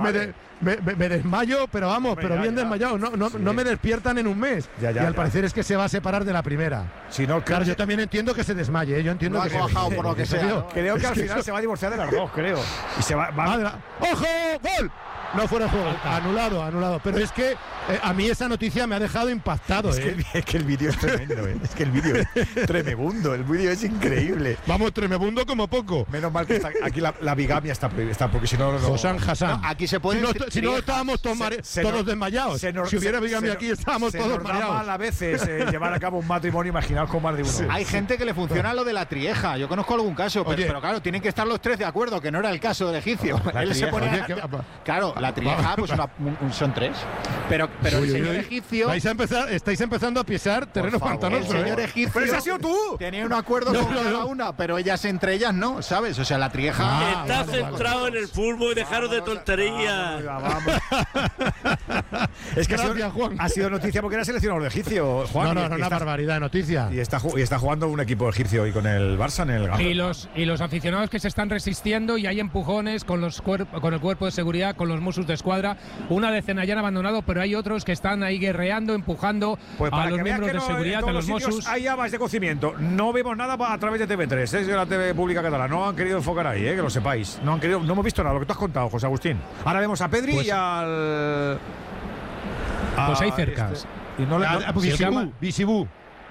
me desmayo, pero vamos, pero bien desmayado. No me despiertan en un mes. Y al parecer es que se va a separar de la primera. Si no, claro, yo también entiendo que se desmaye. Yo entiendo que bajado por lo que sea, ¿no? Creo que al final se va a divorciar de las dos, creo. Y se va. ¡Ojo! ¡Gol! No fuera de juego, anulado. Pero es que a mí esa noticia me ha dejado impactado. Es que el vídeo es tremendo, Es que el vídeo es tremebundo, el vídeo es increíble. Vamos, tremebundo como poco. Menos mal que está, aquí la bigamia está porque si no... Hassan. No, aquí se puede... Si no estábamos todos desmayados. Si hubiera bigamia aquí estábamos todos mareados. Se nos da mal a veces llevar a cabo un matrimonio, imaginaos con más de uno. Sí. Hay gente que le funciona lo de la trieja. Yo conozco algún caso, pero claro, tienen que estar los tres de acuerdo, que no era el caso del egipcio. Él se pone... Claro, la trieja, pues son tres. Pero el señor egipcio... Estáis empezando a pisar terreno pantanoso. El señor egipcio... ¡Pero ese has sido tú! Tenía un acuerdo con cada una, pero ellas entre ellas no, ¿sabes? O sea, la trieja... Está centrado en el fútbol y dejaros de tonterías. Vamos. Es que ha sido noticia porque era seleccionador de egipcio, Juan. No, una barbaridad de noticia. Y está jugando un equipo egipcio y con el Barça en el Gamba. Y los aficionados que se están resistiendo, y hay empujones con el cuerpo de seguridad, con los Mossos de Escuadra. Una decena ya han abandonado, pero hay otros que están ahí guerreando, empujando a los miembros de seguridad, a los Mossos. Hay habas de cocimiento. No vemos nada a través de TV3, es de la TV pública catalana. No han querido enfocar ahí, que lo sepáis. No hemos visto nada, lo que tú has contado, José Agustín. Ahora vemos a Pedri y al... Pues ahí cerca. Bisibú.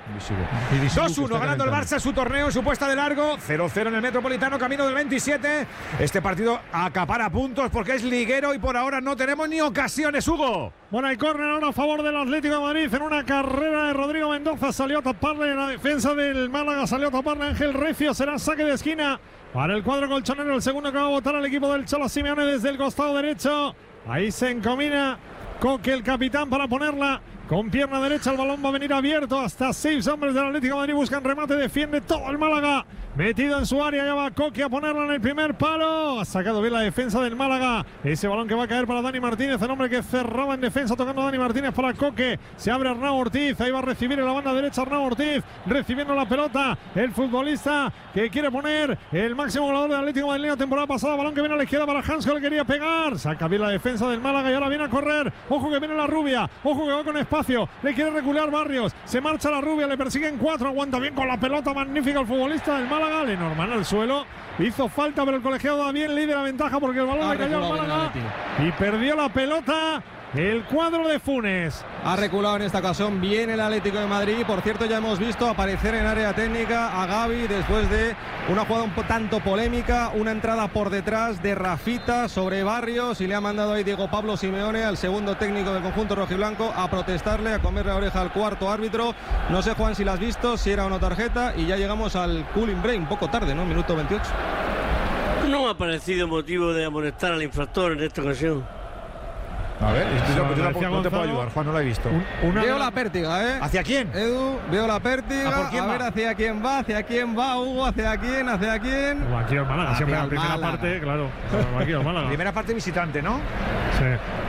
2-1 ganando el Barça su torneo, su puesta de largo. 0-0 en el Metropolitano, camino del 27. Este partido acapara puntos porque es liguero y por ahora no tenemos ni ocasiones, Hugo. Bueno, hay córner ahora a favor del Atlético de Madrid en una carrera de Rodrigo Mendoza. Salió a taparle la defensa del Málaga, salió a taparle Ángel Recio. Será saque de esquina para el cuadro colchonero. El segundo que va a votar al equipo del Cholo Simeone desde el costado derecho. Ahí se encomina Coque, el capitán, para ponerla con pierna derecha. El balón va a venir abierto. Hasta 6 hombres del Atlético de Madrid buscan remate. Defiende todo el Málaga. Metido en su área. Ya va Coque a ponerla en el primer palo. Ha sacado bien la defensa del Málaga. Ese balón que va a caer para Dani Martínez. El hombre que cerraba en defensa tocando a Dani Martínez para Coque. Se abre Arnau Ortiz. Ahí va a recibir en la banda derecha Arnau Ortiz. Recibiendo la pelota. El futbolista que quiere poner el máximo goleador del Atlético de Madrid la temporada pasada. Balón que viene a la izquierda para Hans, que le quería pegar. Saca bien la defensa del Málaga y ahora viene a correr. Ojo que viene la rubia. Ojo que va con espacio. Le quiere recular Barrios. Se marcha la rubia. Le persiguen 4. Aguanta bien con la pelota. Magnífica el futbolista del Málaga. Lenormand al suelo. Hizo falta, pero el colegiado da bien. Ley de la ventaja porque el balón le cayó al Málaga. Y perdió la pelota el cuadro de Funes. Ha reculado en esta ocasión bien el Atlético de Madrid. Por cierto, ya hemos visto aparecer en área técnica a Gavi después de una jugada un tanto polémica, una entrada por detrás de Rafita sobre Barrios, y le ha mandado ahí Diego Pablo Simeone, al segundo técnico del conjunto rojiblanco, a protestarle, a comer la oreja al cuarto árbitro. No sé, Juan, si la has visto, si era una tarjeta, y ya llegamos al cooling break, un poco tarde, ¿no? Minuto 28. No me ha parecido motivo de amonestar al infractor en esta ocasión. A ver, no te puedo ayudar, Juan, no la he visto. Veo la pértiga, ¿eh? ¿Hacia quién? Edu, veo la pértiga. ¿A ver hacia quién va, Hugo, hacia quién. Aquí al Málaga, siempre la primera parte, claro. Aquí al Málaga. Primera parte visitante, ¿no? Sí.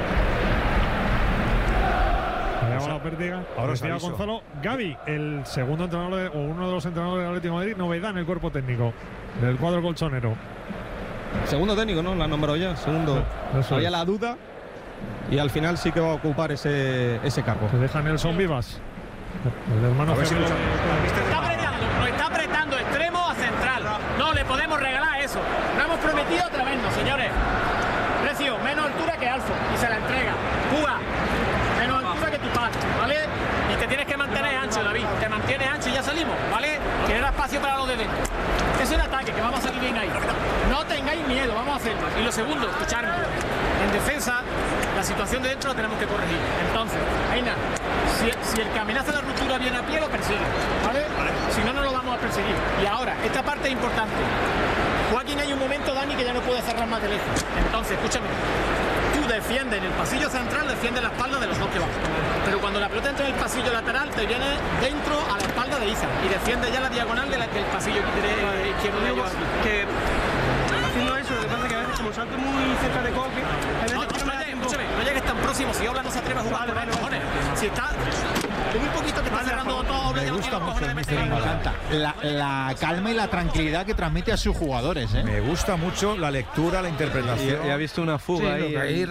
La pértiga. Ahora decía Gonzalo, Gavi, el segundo entrenador o uno de los entrenadores del Atlético de Madrid, novedad en el cuerpo técnico del cuadro colchonero. Segundo técnico, ¿no? La nombró ya. Segundo. Había la duda. Y al final sí que va a ocupar ese cargo. Se deja Nelson Vivas. El hermano está apretando extremo a central. No le podemos regalar eso. No hemos prometido otra vez, no, señores. Recio, menos altura que Alfo. Y se la entrega. Cuba, menos altura que tu padre, ¿vale? Y te tienes que mantener ancho, David. Te mantienes ancho y ya salimos, ¿vale? Que era espacio para los de dentro. Es un ataque, que vamos a salir bien ahí. No tengáis miedo, vamos a hacerlo. Y lo segundo, escucharme. En defensa, la situación de dentro la tenemos que corregir. Entonces, Aina, si el que amenaza la ruptura viene a pie, lo persigue, ¿vale? Si no, no lo vamos a perseguir. Y ahora, esta parte es importante. Joaquín, hay un momento, Dani, que ya no puede cerrar más de lejos. Entonces, escúchame. Tú defiendes en el pasillo central, defiendes la espalda de los dos que van. Pero cuando la pelota entra en el pasillo lateral, te viene dentro a la espalda de Isa y defiende ya la diagonal del pasillo izquierdo de ellos. Que haciendo eso, lo que pasa es que a veces como salto muy cerca de Coque, no llegues tan próximo. Si Obla no se atreve a jugar por los cojones. Si está un poquito te está cerrando todo Obla, ya no tiene los cojones de meter. Me encanta la calma y la tranquilidad que transmite a sus jugadores, ¿eh? Me gusta mucho la lectura, la interpretación. Y ha visto una fuga ahí